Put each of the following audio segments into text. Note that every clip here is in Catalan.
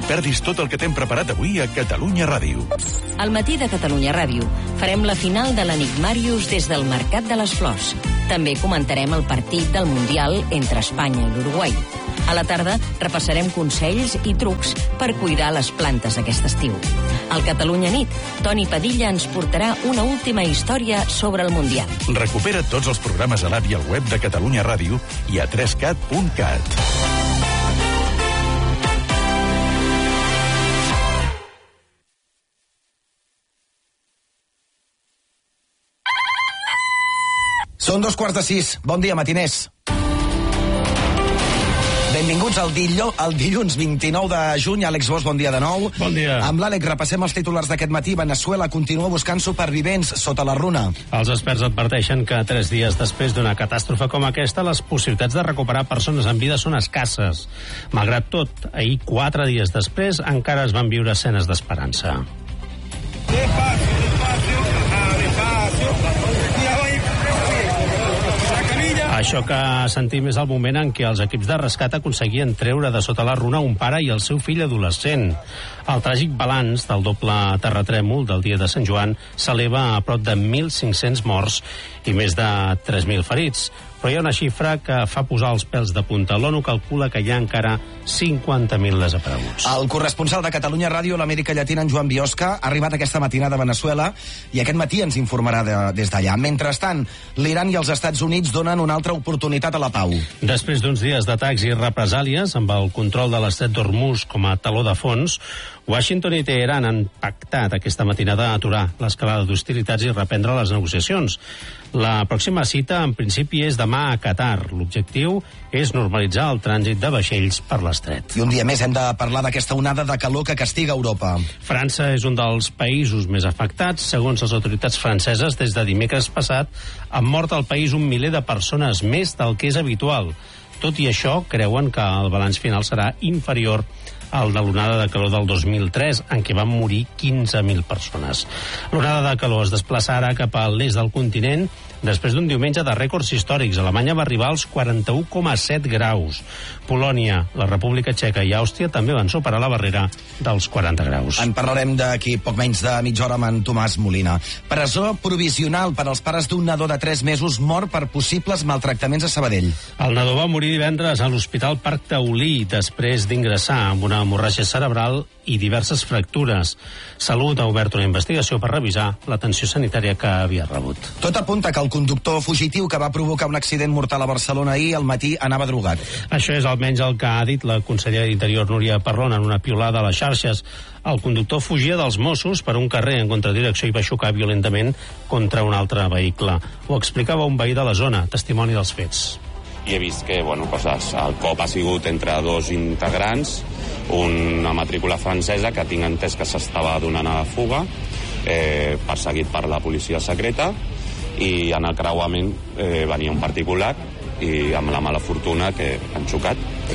perdis tot el que t'hem preparat avui a Catalunya Ràdio. Al matí de Catalunya Ràdio farem la final de l'Enigmàrius des del Mercat de les Flors. També comentarem el partit del Mundial entre Espanya i l'Uruguai. A la tarda repassarem consells i trucs per cuidar les plantes aquest estiu. Al Catalunya Nit, Toni Padilla ens portarà una última història sobre el Mundial. Recupera tots els programes a l'app i al web de Catalunya Ràdio i a 3cat.cat. Són 5:15. Bon dia, matiners. Benvinguts al dilluns 29 de juny. Àlex Bosch, bon dia de nou. Bon dia. Amb l'Àlex repassem els titulars d'aquest matí. Veneçuela continua buscant supervivents sota la runa. Els experts adverteixen que 3 dies després d'una catàstrofe com aquesta, les possibilitats de recuperar persones en vida són escasses. Malgrat tot, ahir, 4 dies després, encara es van viure escenes d'esperança. Això que sentim és el moment en què els equips de rescat aconseguien treure de sota la runa un pare i el seu fill adolescent. El tràgic balanç del doble terratrèmol del dia de Sant Joan s'eleva a prop de 1.500 morts i més de 3.000 ferits. Però hi ha una xifra que fa posar els pèls de punta. L'ONU calcula que hi ha encara 50.000 desapareguts. El corresponsal de Catalunya Ràdio a l'Amèrica Llatina, en Joan Biosca, ha arribat aquesta matinada a Veneçuela i aquest matí ens informarà des d'allà. Mentrestant, l'Iran i els Estats Units donen una altra oportunitat a la pau. Després d'uns dies d'atacs i represàlies, amb el control de l'estret d'Hormuz com a taló de fons, Washington i Teheran han pactat aquesta matinada aturar l'escalada d'hostilitats i reprendre les negociacions. La pròxima cita, en principi, és demà a Qatar. L'objectiu és normalitzar el trànsit de vaixells per l'estret. I un dia més hem de parlar d'aquesta onada de calor que castiga Europa. França és un dels països més afectats. Segons les autoritats franceses, des de dimecres passat han mort al país 1 miler de persones, més del que és habitual. Tot i això, creuen que el balanç final serà inferior al de l'onada de calor del 2003, en què van morir 15.000 persones. L'onada de calor es desplaça ara cap a l'est del continent després d'un diumenge de rècords històrics. Alemanya va arribar als 41,7 graus. Polònia, la República Txeca i Àustria també van superar la barrera dels 40 graus. En parlarem d'aquí poc menys de mitja hora amb en Tomàs Molina. Presó provisional per als pares d'un nadó de 3 mesos mort per possibles maltractaments a Sabadell. El nadó va morir divendres a l'Hospital Parc Taulí després d'ingressar amb una hemorràgia cerebral i diverses fractures. Salut ha obert una investigació per revisar l'atenció sanitària que havia rebut. Tot apunta que el conductor fugitiu que va provocar un accident mortal a Barcelona ahir al matí anava drogat. Això és almenys el que ha dit la consellera d'Interior Núria Parlon en una piulada a les xarxes. El conductor fugia dels Mossos per un carrer en contradirecció i va xocar violentament contra un altre vehicle. Ho explicava un veí de la zona, testimoni dels fets. I he vist que el cop ha sigut entre dos integrants, una matrícula francesa que tinc entès que s'estava donant a la fuga, perseguit per la policia secreta, i en el creuament venia un particular i amb la mala fortuna que han xocat.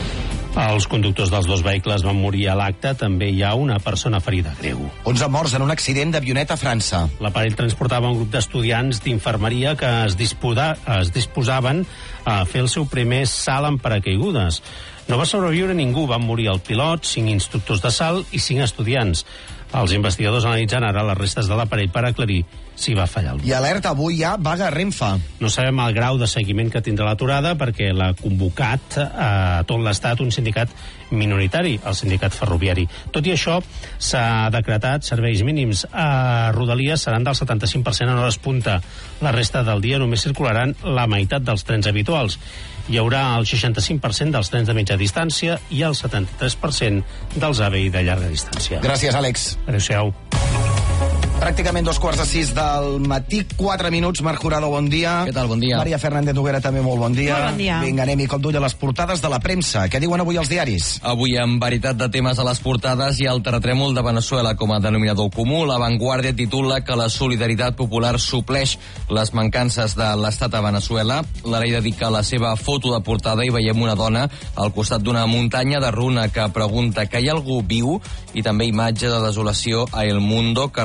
Els conductors dels dos vehicles van morir a l'acte. També hi ha una persona ferida greu. 11 morts en un accident d'avioneta a França. L'aparell transportava un grup d'estudiants d'infermeria que es disposaven a fer el seu primer salt en paracaigudes. No va sobreviure ningú, van morir el pilot, 5 instructors de salt i 5 estudiants. Els investigadors analitzen ara les restes de l'aparell per aclarir si va fallar. I alerta, avui hi ha vaga a Renfe. No sabem el grau de seguiment que tindrà l'aturada perquè l'ha convocat a tot l'estat un sindicat minoritari, el sindicat ferroviari. Tot i això, s'ha decretat serveis mínims a Rodalies seran del 75% en hores punta. La resta del dia només circularan la meitat dels trens habituals. Hi haurà el 65% dels trens de mitja distància i el 73% dels AVE de llarga distància. Gràcies, Àlex. Adéu-siau. Pràcticament 5:15 del matí, 4 minuts. Marc Jurado, bon dia. Què tal, bon dia. Maria Fernández Noguera, també molt bon dia. Molt bon dia. Vinga, anem i cop d'ull a les portades de la premsa. Què diuen avui els diaris? Avui, amb varietat de temes a les portades, hi ha el terratrèmol de Veneçuela com a denominador comú. La Vanguardia titula que la solidaritat popular supleix les mancances de l'estat a Veneçuela. La Lleida dedica la seva foto de portada i veiem una dona al costat d'una muntanya de runa que pregunta que hi ha algú viu, i també imatge de desolació a El Mundo, que recull una altra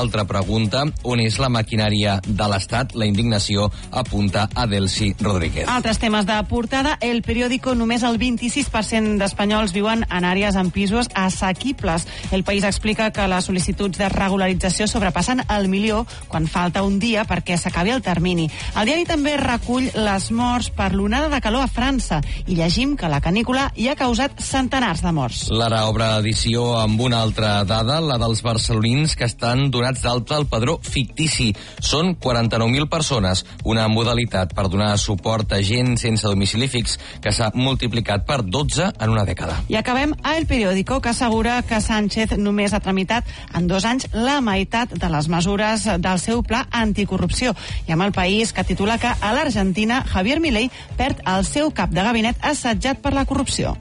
altra pregunta: on és la maquinària de l'Estat? La indignació apunta a Delcy Rodríguez. Altres temes de portada. El periòdico: només el 26% d'espanyols viuen en àrees amb pisos assequibles. El País explica que les sol·licituds de regularització sobrepassen el 1.000.000 quan falta un dia perquè s'acabi el termini. El diari també recull les morts per l'onada de calor a França i llegim que la canícula hi ha causat centenars de morts. L'Ara obre edició amb una altra dada, la dels barcelonins que estan donats d'alta al padró fictici. Són 49.000 persones, una modalitat per donar suport a gent sense domicili fix que s'ha multiplicat per 12 en una dècada. I acabem a El Periódico, que assegura que Sánchez només ha tramitat en 2 anys la meitat de les mesures del seu pla anticorrupció. I amb El País, que titula que a l'Argentina Javier Milei perd el seu cap de gabinet assetjat per la corrupció.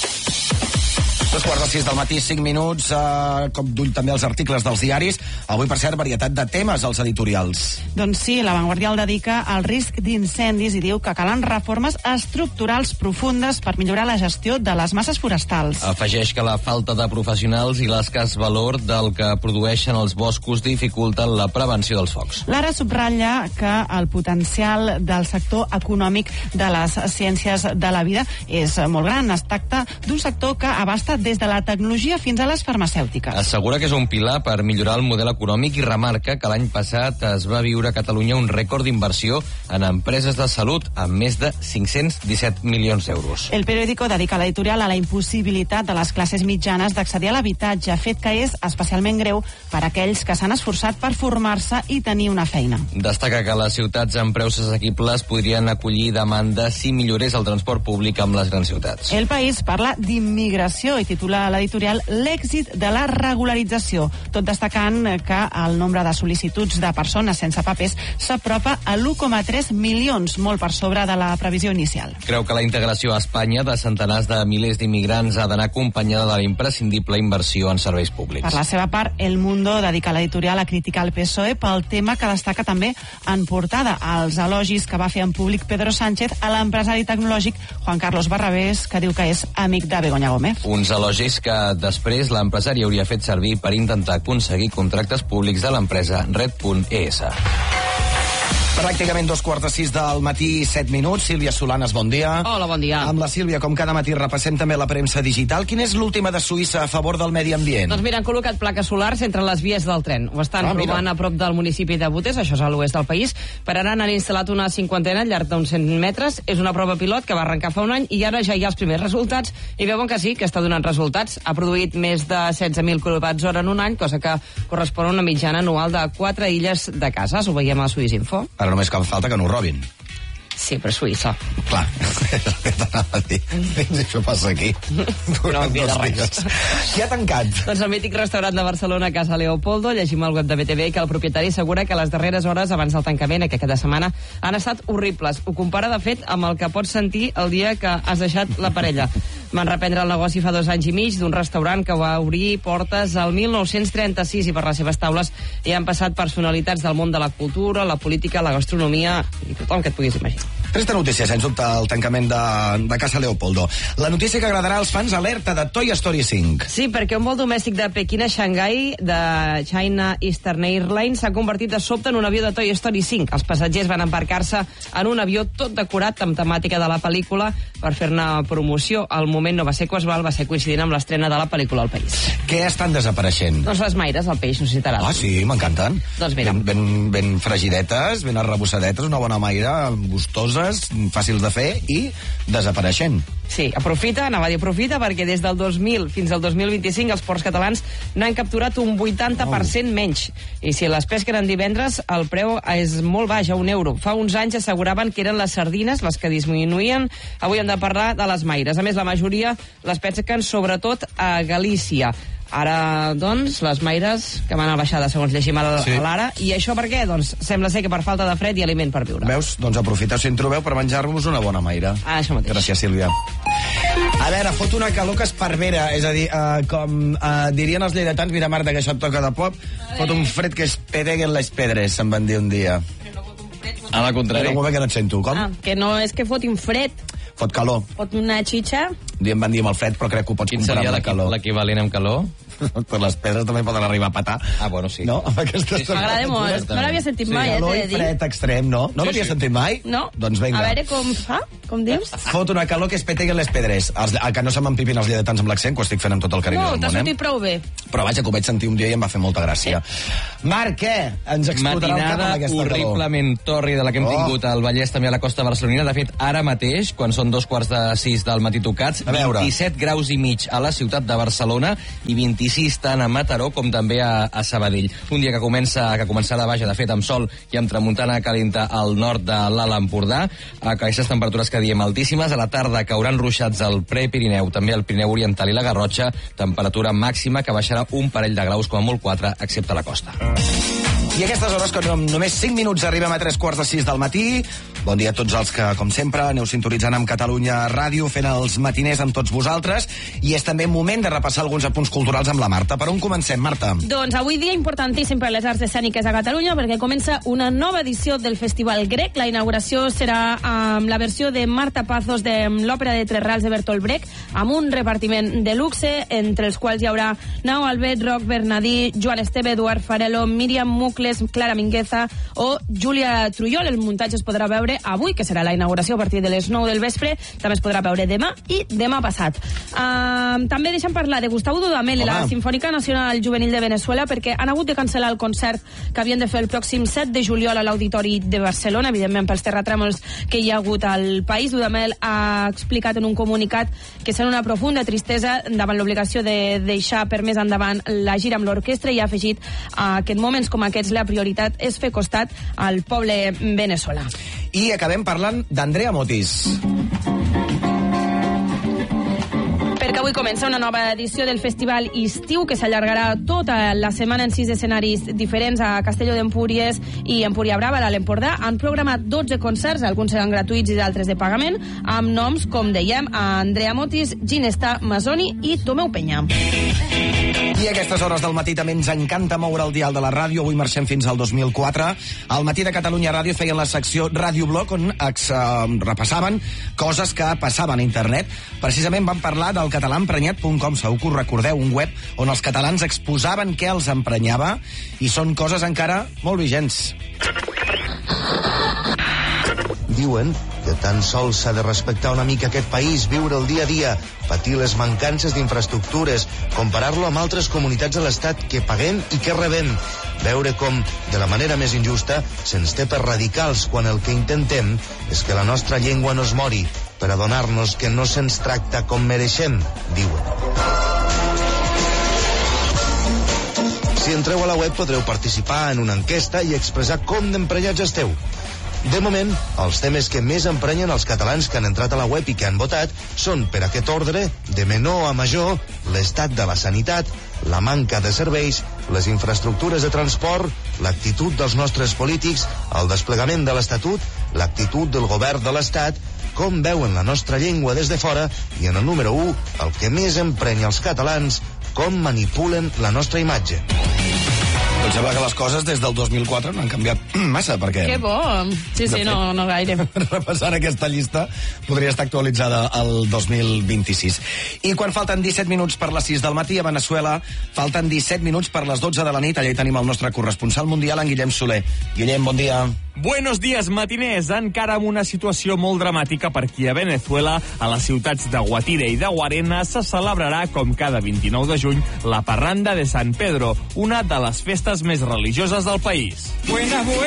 5:45 del matí, 5 minuts, cop d'ull també als articles dels diaris. Avui, per cert, varietat de temes als editorials. Doncs sí, La Vanguardia el dedica al risc d'incendis i diu que calen reformes estructurals profundes per millorar la gestió de les masses forestals. Afegeix que la falta de professionals i l'escàs valor del que produeixen els boscos dificulten la prevenció dels focs. L'Ara subratlla que el potencial del sector econòmic de les ciències de la vida és molt gran. Es tracta d'un sector que abasta des de la tecnologia fins a les farmacèutiques. Assegura que és un pilar per millorar el model econòmic i remarca que l'any passat es va viure a Catalunya un rècord d'inversió en empreses de salut amb més de 517 milions d'euros. El Periódico dedica l'editorial a la impossibilitat de les classes mitjanes d'accedir a l'habitatge, fet que és especialment greu per a aquells que s'han esforçat per formar-se i tenir una feina. Destaca que les ciutats amb preus assequibles podrien acollir demanda si millorés el transport públic amb les grans ciutats. El País parla d'immigració i titula l'editorial l'èxit de la regularització, tot destacant que el nombre de sol·licituds de persones sense papers s'apropa a 1,3 milions, molt per sobre de la previsió inicial. Creu que la integració a Espanya de centenars de milers d'immigrants ha d'anar acompanyada de la imprescindible inversió en serveis públics. Per la seva part, El Mundo dedica l'editorial a criticar el PSOE pel tema que destaca també en portada, els elogis que va fer en públic Pedro Sánchez a l'empresari tecnològic Juan Carlos Barrabés, que diu que és amic de Begoña Gómez. Uns elogis que després l'empresari hauria fet servir per intentar aconseguir contractes públics de l'empresa Red.es. Pràcticament 5:45 del matí, 7 minuts. Sílvia Solanes, bon dia. Hola, bon dia. Amb la Sílvia, com cada matí, repassem també la premsa digital. Quina és l'última de Suïssa a favor del medi ambient? Doncs mira, han col·locat plaques solars entre les vies del tren. Ho estan provant a prop del municipi de Butes, això és a l'oest del país. Per ara n'han instal·lat una 50 al llarg d'uns 100 metres. És una prova pilot que va arrencar fa un any i ara ja hi ha els primers resultats. I veuen que sí, que està donant resultats. Ha produït més de 16.000 kWh en un any, cosa que correspon a una mitjana anual de 4 illes de cases. Ho veiem a Suïssinfo. Ara només cal falta que no ho robin. Sí, però Suïssa. Clar, és el que t'anava a dir. Això passa aquí. No em queda res. Qui ha tancat? Doncs el mític restaurant de Barcelona, Casa Leopoldo. Llegim al web de BTV que el propietari assegura que les darreres hores abans del tancament, aquesta setmana, han estat horribles. Ho compara, de fet, amb el que pots sentir el dia que has deixat la parella. Van reprendre el negoci fa 2 anys i mig d'un restaurant que va obrir portes al 1936 i per les seves taules hi han passat personalitats del món de la cultura, la política, la gastronomia i tothom que et puguis imaginar. Trista notícia, sens dubte, el tancament de Casa Leopoldo. La notícia que agradarà als fans, alerta de Toy Story 5. Sí, perquè un vol domèstic de Pequín a Xangai, de China Eastern Airlines, s'ha convertit de sobte en un avió de Toy Story 5. Els passatgers van embarcar-se en un avió tot decorat amb temàtica de la pel·lícula per fer-ne promoció. El moment no va ser casual, va ser coincidint amb l'estrena de la pel·lícula al país. Què estan desapareixent? Doncs les maires, el peix, no sé si t'agrada. Ah, sí, m'encanten. Doncs mira. Ben fregidetes, ben arrebossadetes, una bona maire, gustoses, fàcils de fer i desapareixent. Sí, anava a dir aprofita, perquè des del 2000 fins al 2025 els ports catalans n'han capturat un 80% menys. I si les pesquen en divendres, el preu és molt baix, a €1. Fa uns anys asseguraven que eren les sardines les que disminuïen. Avui hem de parlar de les maires. A més, la majoria les pesquen sobretot a Galícia. Ara, doncs, les maires que van a baixada, segons llegim a l'Ara. I això per què? Doncs sembla ser que per falta de fred i aliment per viure. Veus? Doncs aprofiteu si en trobeu per menjar-vos una bona maire. Ah, això mateix. Gràcies, Sílvia. A veure, fot una calor que esparvera, és a dir, com dirien els lleidatans, mira, Marta, que això et toca de pop, fot un fred que es pedeguen les pedres, se'n van dir un dia. A la contrària. Un moment que no et sento, com? Que no és que foti un fred. Fot calor. Fot una xitxa. Un dia em van dir amb el fred, però crec que ho pots comparar amb la calor. L'equivalent amb calor? Però les pedres també poden arribar a patar. Bueno, sí. No? Amb aquestes M'agrada molt. No l'havia sentit mai, calor t'he i de dir. fred extrem, no? No l'havia sentit mai? No. Doncs vinga. A veure com fa, com dius? Fot una calor que es peteguen les pedres. Que no se m'empipin els lleidatans amb l'accent, que ho estic fent amb tot el carinyo No, del t'ha món, sortit prou bé. Però vaja, que ho vaig sentir un dia i em va fer molta gràcia. Marc, què? Ens explotarà el cap amb aquesta calor. Horriblement tòrrida la que hem tingut al Vallès, també a la costa barcelonina. De fet, ara mateix, quan són 2:45 del matí tocats, 27 graus i mig a la ciutat de Barcelona i 26 tant a Mataró com també a Sabadell. Un dia que començarà vaja, de fet, amb sol i amb tramuntana calenta al nord de l'Alt Empordà. Aquestes temperatures que diem altíssimes. A la tarda cauran ruixats al Prepirineu, també al Pirineu Oriental i la Garrotxa. Temperatura màxima que baixarà un parell de graus, com a molt 4, excepte a la costa. I a aquestes hores, que només 5 minuts arribem a 3:45 del matí. Bon dia a tots els que, com sempre, aneu sintonitzant amb Catalunya Ràdio, fent els matiners amb tots vosaltres. I és també moment de repassar alguns apunts culturals amb la Marta. Per on comencem, Marta? Doncs avui dia importantíssim per les arts escèniques a Catalunya, perquè comença una nova edició del Festival Grec. La inauguració serà amb la versió de Marta Pazos de l'òpera de Tres Rals de Bertolt Brecht, amb un repartiment de luxe, entre els quals hi haurà Nau Albet, Roc Bernadí, Joan Esteve, Eduard Farelo, Míriam Mucles, Clara Mingueza o Júlia Trullol. El muntatge es podrà veure avui, que serà la inauguració a partir de les 9 del vespre. També es podrà veure demà i demà passat. També deixem parlar de Gustavo Dudamel i la Sinfònica Nacional Juvenil de Venezuela, perquè han hagut de cancel·lar el concert que havien de fer el pròxim 7 de juliol a l'Auditori de Barcelona, evidentment pels terratrèmols que hi ha hagut al país. Dudamel ha explicat en un comunicat que sent una profunda tristesa davant l'obligació de deixar per més endavant la gira amb l'orquestra, i ha afegit que en moments com aquests la prioritat és fer costat al poble veneçolà. I acabem parlant d'Andrea Motis. Perquè avui comença una nova edició del Festival Estiu, que s'allargarà tota la setmana en 6 escenaris diferents a Castelló d'Empúries i Empúria Brava, a l'Empordà. Han programat 12 concerts, alguns seran gratuïts i d'altres de pagament, amb noms, com dèiem, a Andrea Motis, Ginesta Masoni i Tomeu Penya. I a aquestes hores del matí també ens encanta moure el dial de la ràdio. Avui marxem fins al 2004. Al matí de Catalunya Ràdio feien la secció Radioblog, on repassaven coses que passaven a internet. Precisament van parlar del catalàemprenyat.com, segur que us recordeu, un web on els catalans exposaven què els emprenyava, i són coses encara molt vigents. Diuen que tan sols s'ha de respectar una mica aquest país, viure el dia a dia, patir les mancances d'infraestructures, comparar-lo amb altres comunitats de l'Estat que paguem i que rebem, veure com, de la manera més injusta, se'ns té per radicals quan el que intentem és que la nostra llengua no es mori, per adonar-nos que no se'ns tracta com mereixem, diuen. Si entreu a la web podreu participar en una enquesta i expressar com d'emprenyats esteu. De moment, els temes que més emprenyen els catalans que han entrat a la web i que han votat són, per aquest ordre, de menor a major, l'estat de la sanitat, la manca de serveis, les infraestructures de transport, l'actitud dels nostres polítics, el desplegament de l'Estatut, l'actitud del govern de l'Estat, com veuen la nostra llengua des de fora, i en el número 1, el que més emprenya els catalans, com manipulen la nostra imatge. Doncs sembla que les coses des del 2004 no han canviat massa, perquè... Que bo! Sí, no gaire. Repassant aquesta llista podria estar actualitzada al 2026. I quan falten 17 minuts per les 6 del matí a Veneçuela, falten 17 minuts per les 12 de la nit. Allà hi tenim el nostre corresponsal mundial, en Guillem Soler. Guillem, bon dia. Buenos días, matiners. Encara amb una situació molt dramàtica per aquí a Venezuela, a les ciutats de Guatire i de Guarena se celebrarà, com cada 29 de juny, la Parranda de San Pedro, una de les festes més religioses del país.